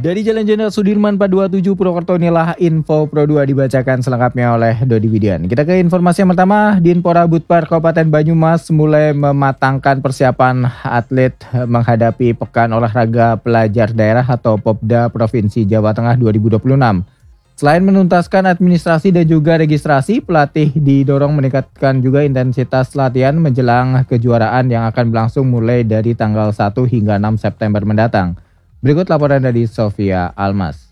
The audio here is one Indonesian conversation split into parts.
Dari Jalan Jenderal Sudirman 427 Purwokerto, inilah info Pro 2 dibacakan selengkapnya oleh Dodi Widian. Kita ke informasi yang pertama. Dinpora Budpar Kabupaten Banyumas mulai mematangkan persiapan atlet menghadapi Pekan Olahraga Pelajar Daerah atau Popda Provinsi Jawa Tengah 2026. Selain menuntaskan administrasi dan juga registrasi, pelatih didorong meningkatkan juga intensitas latihan menjelang kejuaraan yang akan berlangsung mulai dari tanggal 1 hingga 6 September mendatang. Berikut laporan dari Sofia Almas.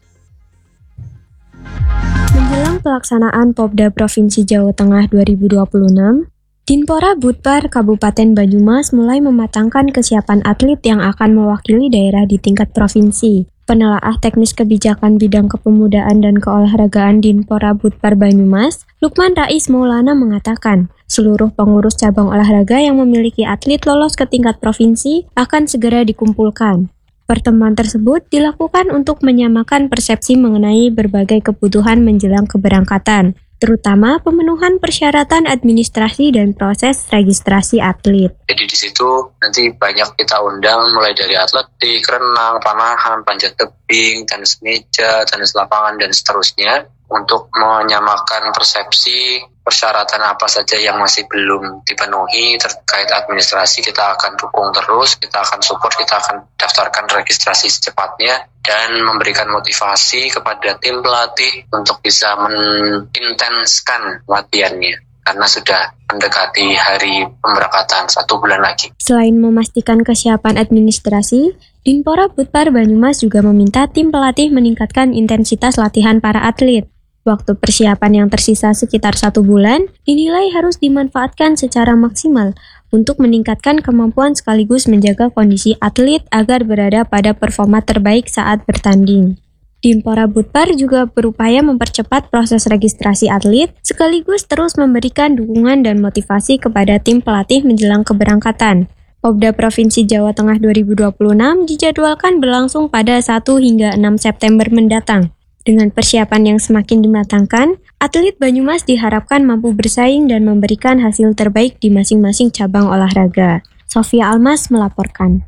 Menjelang pelaksanaan Popda Provinsi Jawa Tengah 2026, Dinpora Budpar Kabupaten Banyumas mulai mematangkan kesiapan atlet yang akan mewakili daerah di tingkat provinsi. Penelaah teknis kebijakan bidang kepemudaan dan keolahragaan Dinpora Budpar Banyumas, Lukman Rais Maulana mengatakan, seluruh pengurus cabang olahraga yang memiliki atlet lolos ke tingkat provinsi akan segera dikumpulkan. Pertemuan tersebut dilakukan untuk menyamakan persepsi mengenai berbagai kebutuhan menjelang keberangkatan, terutama pemenuhan persyaratan administrasi dan proses registrasi atlet. Jadi di situ nanti banyak kita undang mulai dari atletik, renang, panahan, panjat tebing, tenis meja, tenis lapangan, dan seterusnya untuk menyamakan persepsi persyaratan apa saja yang masih belum dipenuhi terkait administrasi. Kita akan dukung terus, kita akan support, kita akan daftarkan registrasi secepatnya dan memberikan motivasi kepada tim pelatih untuk bisa mengintenskan latihannya karena sudah mendekati hari pemberangkatan 1 bulan lagi. Selain memastikan kesiapan administrasi, Dinpora Budpar Banyumas juga meminta tim pelatih meningkatkan intensitas latihan para atlet. Waktu persiapan yang tersisa sekitar 1 bulan dinilai harus dimanfaatkan secara maksimal untuk meningkatkan kemampuan sekaligus menjaga kondisi atlet agar berada pada performa terbaik saat bertanding. Dinpora Budpar juga berupaya mempercepat proses registrasi atlet sekaligus terus memberikan dukungan dan motivasi kepada tim pelatih menjelang keberangkatan. Popda Provinsi Jawa Tengah 2026 dijadwalkan berlangsung pada 1 hingga 6 September mendatang. Dengan persiapan yang semakin dimatangkan, atlet Banyumas diharapkan mampu bersaing dan memberikan hasil terbaik di masing-masing cabang olahraga. Sofia Almas melaporkan.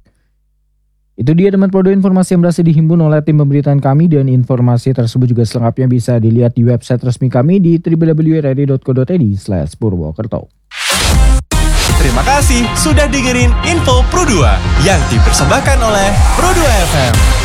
Itu dia teman Pro 2 informasi yang berhasil dihimpun oleh tim pemberitaan kami, dan informasi tersebut juga selengkapnya bisa dilihat di website resmi kami di www.rri.co.id/Purwokerto. Terima kasih sudah dengerin Info Pro 2 yang dipersembahkan oleh Pro 2 FM.